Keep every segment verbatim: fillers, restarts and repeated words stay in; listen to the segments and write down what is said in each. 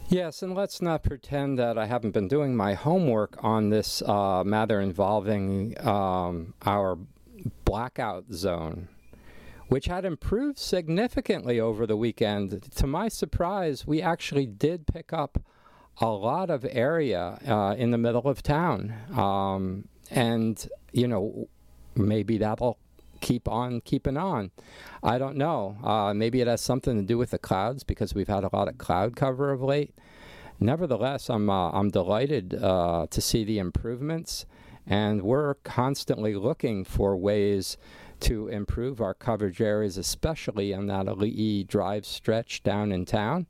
Yes, and let's not pretend that I haven't been doing my homework on this uh, matter involving um, our blackout zone, which had improved significantly over the weekend. To my surprise, we actually did pick up a lot of area uh, in the middle of town. Um, and, you know, maybe that'll keep on keeping on. I don't know. Uh, maybe it has something to do with the clouds because we've had a lot of cloud cover of late. Nevertheless, I'm uh, I'm delighted uh, to see the improvements, and we're constantly looking for ways to improve our coverage areas, especially on that Lee Drive stretch down in town.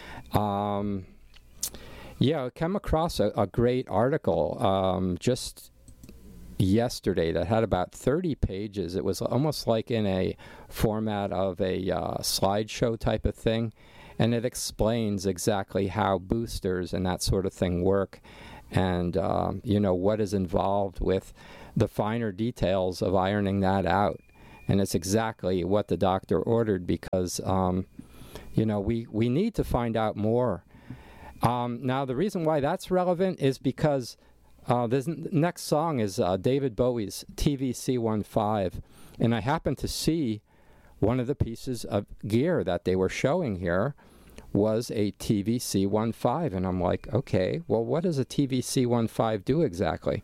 Um, yeah, I came across a, a great article um, just yesterday that had about thirty pages. It was almost like in a format of a uh, slideshow type of thing, and it explains exactly how boosters and that sort of thing work, and um, you know what is involved with the finer details of ironing that out. And it's exactly what the doctor ordered because um, you know we we need to find out more. Um, now the reason why that's relevant is because Uh, this n- next song is uh, David Bowie's T V C fifteen, and I happened to see one of the pieces of gear that they were showing here was a T V C fifteen, and I'm like, okay, well, what does a T V C fifteen do exactly?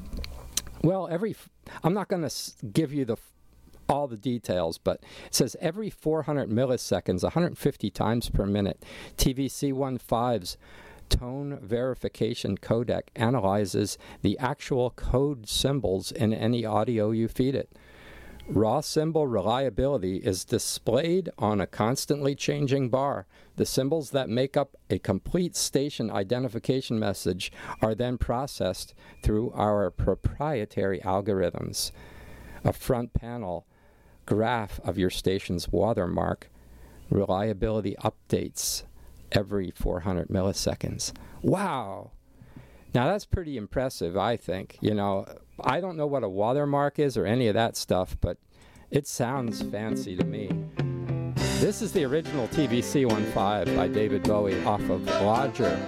Well, every f- I'm not going to s- give you the f- all the details, but it says every four hundred milliseconds, one hundred fifty times per minute, T V C fifteens tone verification codec analyzes the actual code symbols in any audio you feed it. Raw symbol reliability is displayed on a constantly changing bar. The symbols that make up a complete station identification message are then processed through our proprietary algorithms. A front panel graph of your station's watermark reliability updates every four hundred milliseconds. Wow. Now that's pretty impressive, I think. You know, I don't know what a watermark is or any of that stuff, but it sounds fancy to me. This is the original T V C fifteen by David Bowie off of Lodger